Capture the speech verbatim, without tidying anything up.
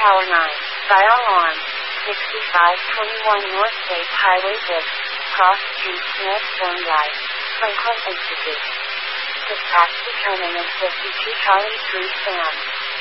Tower nine, fire alarm, sixty-five twenty-one North State Highway six, cross street Smith Light, Franklin Institute. Dispatch determinant fifty-two Charlie three Sam.